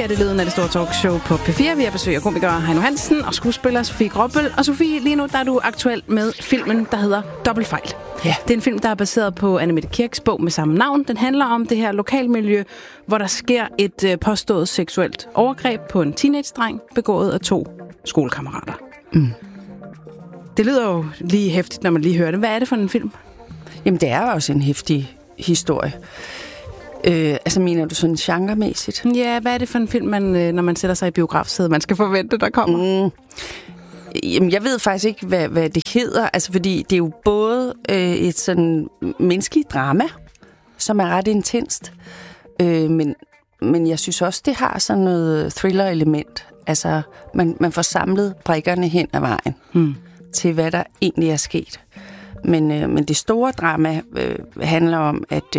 det lyden af det store talkshow på P4. Vi har besøg af komiker Heino Hansen og skuespiller Sofie Gråbøl. Og Sofie, lige nu der er du aktuel med filmen, der hedder Dobbeltfejl. Ja. Det er en film, der er baseret på Annemette Kirks bog med samme navn. Den handler om det her lokalmiljø, hvor der sker et påstået seksuelt overgreb på en teenage-dreng, begået af 2 skolekammerater. Det lyder jo lige heftigt, når man lige hører det. Hvad er det for en film? Jamen, det er jo også en heftig historie. Altså, mener du sådan genremæssigt? Ja, hvad er det for en film, når man sætter sig i biografsædet, man skal forvente, der kommer? Jamen, jeg ved faktisk ikke, hvad det hedder. Altså, fordi det er jo både et sådan menneskeligt drama, som er ret intenst. Men jeg synes også, det har sådan noget thriller-element. Altså, man får samlet brikkerne hen ad vejen til, hvad der egentlig er sket. Men det store drama handler om, at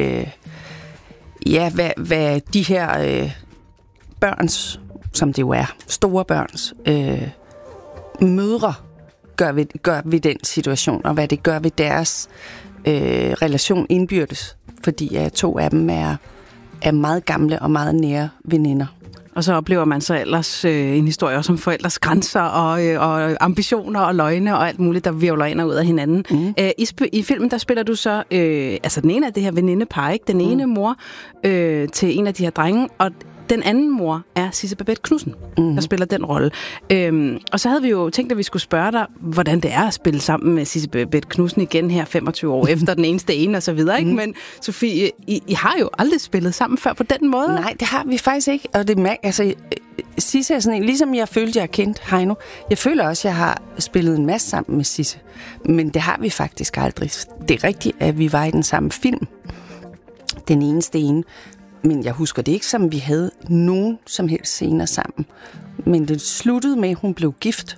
hvad de her børns, som det jo er, store børns mødre gør ved den situation, og hvad det gør ved deres relation indbyrdes, fordi 2 af dem er meget gamle og meget nære veninder. Og så oplever man så ellers en historie også om forældres grænser og ambitioner og løgne og alt muligt, der virvler ind og ud af hinanden. I filmen, der spiller du så, altså den ene af det her venindepar, ikke? Den ene mor til en af de her drenge, og den anden mor er Sisse Babett Knudsen, der spiller den rolle. Og så havde vi jo tænkt, at vi skulle spørge dig, hvordan det er at spille sammen med Sisse Babett Knudsen igen her 25 år efter den eneste ene og så videre, ikke? Men Sofie, I har jo aldrig spillet sammen før på den måde. Nej, det har vi faktisk ikke. Og det altså, Sisse er sådan en, ligesom jeg følte, jeg har kendt Heino. Jeg føler også, jeg har spillet en masse sammen med Sisse. Men det har vi faktisk aldrig. Det er rigtigt, at vi var i den samme film. Den eneste ene. Men jeg husker det ikke, som vi havde nogen som helst scener sammen. Men det sluttede med, at hun blev gift,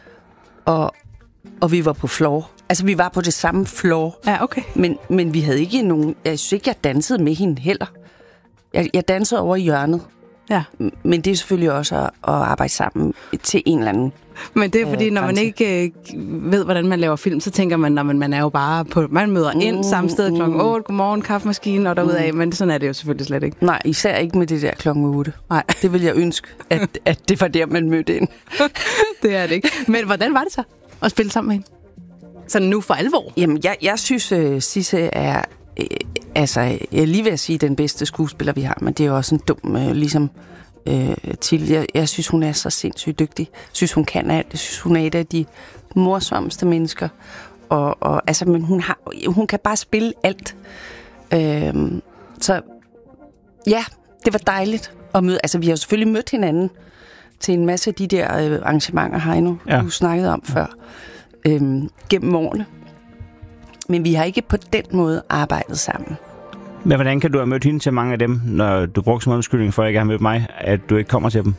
og vi var på floor. Altså, vi var på det samme floor. Ja, okay. Men vi havde ikke nogen... Jeg synes ikke, jeg dansede med hende heller. Jeg dansede over i hjørnet. Ja. Men det er selvfølgelig også at arbejde sammen til en eller anden. Men det er fordi, når man ikke ved, hvordan man laver film, så tænker man, at man er jo bare på... Man møder ind samme sted klokken 8, godmorgen, kaffemaskinen og derudaf, men sådan er det jo selvfølgelig slet ikke. Nej, især ikke med det der klokken 8. Nej. Det vil jeg ønske, at det var der, man mødte ind. Det er det ikke. Men hvordan var det så at spille sammen med hende? Sådan nu for alvor? Jamen, jeg synes, Sisse er... altså, jeg er lige ved at sige, den bedste skuespiller, vi har, men det er jo også en dum, ligesom... til. Jeg synes, hun er så sindssygt dygtig. Jeg synes, hun kan alt. Jeg synes, hun er et af de morsomste mennesker. Og altså, men hun kan bare spille alt. Så ja, det var dejligt at møde. Altså, vi har jo selvfølgelig mødt hinanden til en masse af de der arrangementer, Heino, du snakkede om før, gennem årene. Men vi har ikke på den måde arbejdet sammen. Men hvordan kan du have mødt hende til mange af dem, når du brugte som undskyldning for, at jeg ikke har mødt mig, at du ikke kommer til dem?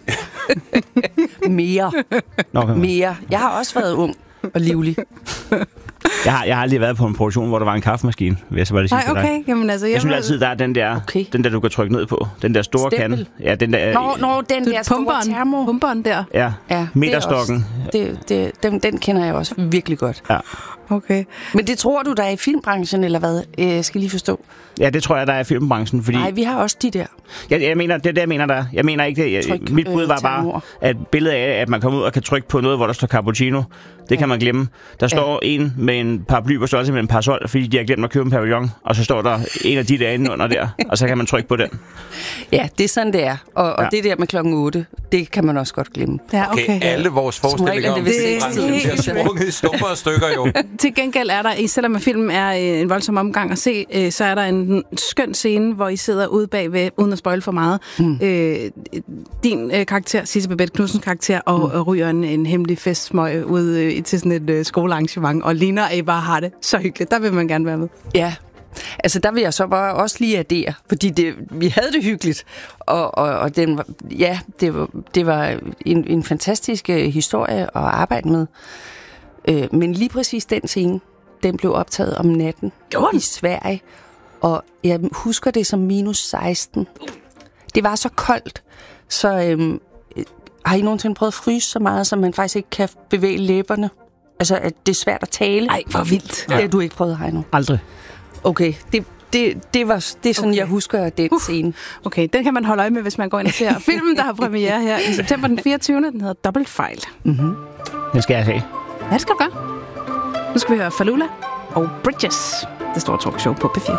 Mere. Mere. Jeg har også været ung og livlig. Jeg har aldrig været på en produktion, hvor der var en kaffemaskine, vil jeg så bare lige sige til dig. Okay. Jamen, altså, jeg synes altid, der er den der, du kan trykke ned på. Den der store kande. Ja, den der... Nå, den der store termo. Pumperen der. Ja, meterstokken. Den kender jeg også virkelig godt. Ja. Okay. Men det tror du, der er i filmbranchen, eller hvad? Jeg skal lige forstå. Ja, det tror jeg, der er i filmbranchen, fordi... Nej, vi har også de der. Jeg mener, det er det, jeg mener der. Jeg mener ikke det. Mit bud var bare, at billedet af, at man kommer ud og kan trykke på noget, hvor der står cappuccino, det kan man glemme. Der står en med en paraply på størrelse med en parasol, fordi de har glemt at købe en pavillon, og så står der en af de der inde under der, og så kan man trykke på den. Ja, det er sådan, det er. Og det der med klokken 8, det kan man også godt glemme. Ja, okay. Alle vores forestillinger om filmbranchen bliver sprunget i stumper og stykker jo. Til gengæld er der, selvom filmen er en voldsom omgang at se, så er der en skøn scene, hvor I sidder ude bagved, uden at spoile for meget. Din karakter, Sisse Babett Knudsens karakter, og ryger en hemmelig festsmøg ud til sådan et skolearrangement, og ligner, at I bare har det så hyggeligt. Der vil man gerne være med. Ja, altså der vil jeg så bare også lige addere, fordi vi havde det hyggeligt, og den, ja, det var en fantastisk historie at arbejde med. Men lige præcis den scene, den blev optaget om natten i Sverige, og jeg husker det som minus 16. Det var så koldt, så har I nogensinde prøvet at fryse så meget, så man faktisk ikke kan bevæge læberne? Altså, at det er svært at tale. Ej, hvor vildt. Det har du ikke prøvet, Heino. Aldrig. Okay, det det er sådan, okay. Jeg husker den scene. Okay, den kan man holde øje med, hvis man går ind og ser filmen, der har premiere her i september den 24. Den hedder Dobbeltfejl. Mm-hmm. Den skal jeg se. Ja, det skal du gøre. Nu skal vi høre Falula og Bridges. Det store talkshow på P4.